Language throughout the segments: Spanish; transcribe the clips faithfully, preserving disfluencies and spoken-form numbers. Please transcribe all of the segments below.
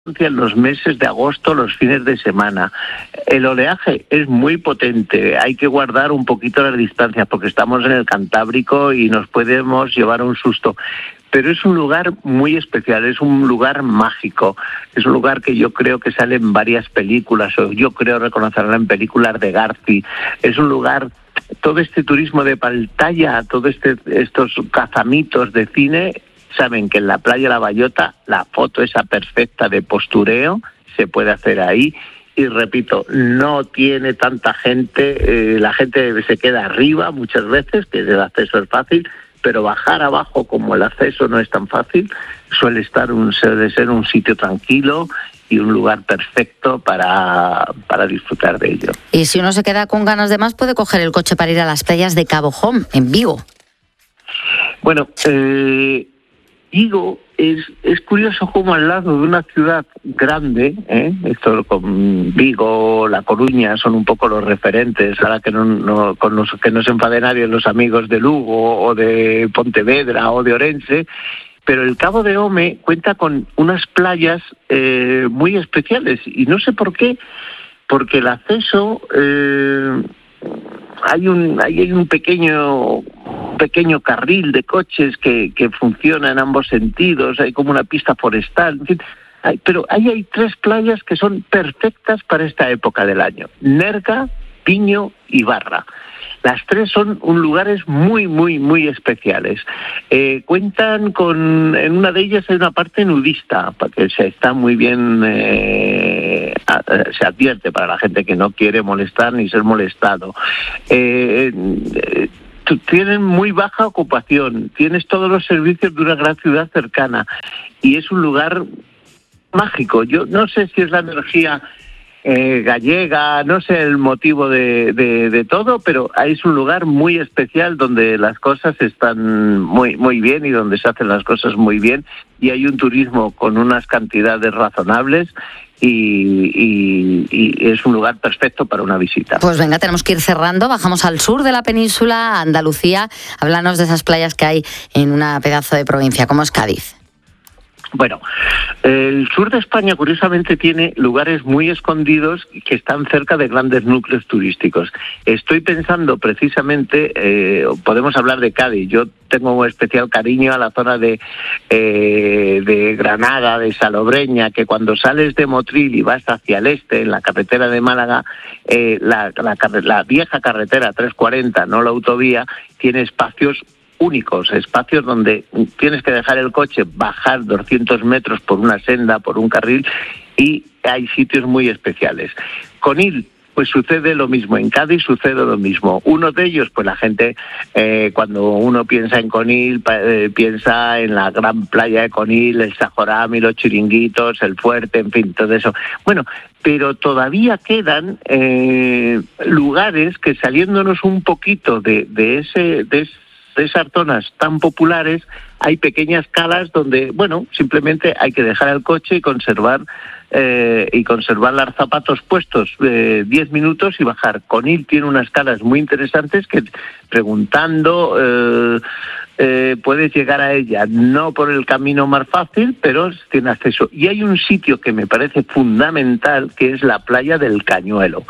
en los meses de agosto, los fines de semana. El oleaje es muy potente, hay que guardar un poquito las distancias porque estamos en el Cantábrico y nos podemos llevar un susto. Pero es un lugar muy especial, es un lugar mágico, es un lugar que yo creo que sale en varias películas, o yo creo reconocerla en películas de Garci. Es un lugar, todo este turismo de pantalla, todos este, estos cazamitos de cine, saben que en la playa La Bayota la foto esa perfecta de postureo se puede hacer ahí. Y repito, no tiene tanta gente, eh, la gente se queda arriba muchas veces, que el acceso es fácil, pero bajar abajo, como el acceso no es tan fácil, suele estar un, suele ser un sitio tranquilo y un lugar perfecto para, para disfrutar de ello. Y si uno se queda con ganas de más, puede coger el coche para ir a las playas de Cabo Home, en Vigo. Bueno, eh, Vigo es, es curioso como al lado de una ciudad grande, ¿eh? Esto con Vigo, La Coruña son un poco los referentes, ahora que no, no, con los que no se enfaden nadie los amigos de Lugo o de Pontevedra o de Orense, pero el Cabo de Home cuenta con unas playas eh, muy especiales y no sé por qué, porque el acceso... Eh, Hay un hay un pequeño pequeño carril de coches que, que funciona en ambos sentidos, hay como una pista forestal, en fin, hay, pero ahí hay tres playas que son perfectas para esta época del año: Nerga, Piño y Barra. Las tres son un lugares muy, muy, muy especiales. Eh, cuentan con, en una de ellas hay una parte nudista, porque se está muy bien, eh, se advierte para la gente que no quiere molestar ni ser molestado. Eh, eh, tienen muy baja ocupación, tienes todos los servicios de una gran ciudad cercana y es un lugar mágico. Yo no sé si es la energía Eh, gallega, no sé el motivo de, de, de todo, pero es un lugar muy especial donde las cosas están muy muy bien y donde se hacen las cosas muy bien y hay un turismo con unas cantidades razonables y, y, y es un lugar perfecto para una visita. Pues venga, tenemos que ir cerrando, bajamos al sur de la península, a Andalucía. Háblanos de esas playas que hay en una pedazo de provincia como es Cádiz. Bueno, el sur de España curiosamente tiene lugares muy escondidos que están cerca de grandes núcleos turísticos. Estoy pensando precisamente, eh, podemos hablar de Cádiz, yo tengo un especial cariño a la zona de, eh, de Granada, de Salobreña, que cuando sales de Motril y vas hacia el este, en la carretera de Málaga, eh, la, la, la vieja carretera trescientos cuarenta, no la autovía, tiene espacios únicos, espacios donde tienes que dejar el coche, bajar doscientos metros por una senda, por un carril, y hay sitios muy especiales. Conil, pues sucede lo mismo, en Cádiz sucede lo mismo. Uno de ellos, pues la gente, eh, cuando uno piensa en Conil, eh, piensa en la gran playa de Conil, el Sajorami, los chiringuitos, el fuerte, en fin, todo eso. Bueno, pero todavía quedan eh, lugares que, saliéndonos un poquito de, de ese... De ese de esas zonas tan populares, hay pequeñas calas donde, bueno, simplemente hay que dejar el coche y conservar eh, y conservar los zapatos puestos eh, diez minutos y bajar. Conil tiene unas calas muy interesantes que, preguntando, eh, eh, puedes llegar a ella, no por el camino más fácil, pero tiene acceso. Y hay un sitio que me parece fundamental, que es la playa del Cañuelo.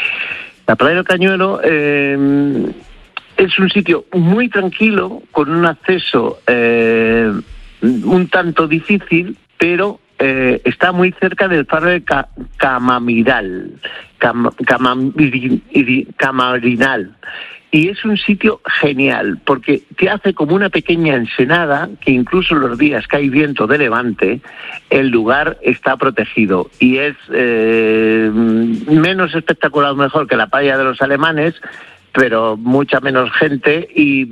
La playa del Cañuelo... Eh, Es un sitio muy tranquilo, con un acceso eh, un tanto difícil, pero eh, está muy cerca del faro de Ca- Camamiral, Cam- Camamiri- Camarinal. Y es un sitio genial, porque te hace como una pequeña ensenada, que incluso los días que hay viento de levante, el lugar está protegido. Y es eh, menos espectacular, mejor que la playa de los Alemanes, pero mucha menos gente y,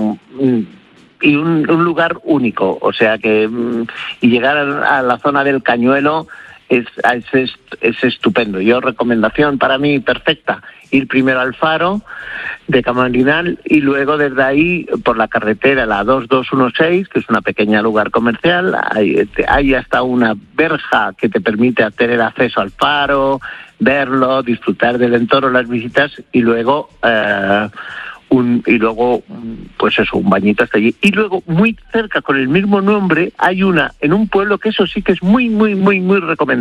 y un, un lugar único. O sea que y llegar a la zona del Cañuelo es, es, es estupendo. Yo, recomendación para mí perfecta, ir primero al faro de Camarinal y luego desde ahí por la carretera, la dos dos uno seis, que es una pequeña lugar comercial, hay, hay hasta una verja que te permite tener acceso al faro, verlo, disfrutar del entorno, las visitas y luego eh, un, y luego, pues eso, un bañito hasta allí. Y luego, muy cerca, con el mismo nombre, hay una en un pueblo que eso sí que es muy, muy, muy, muy recomendable.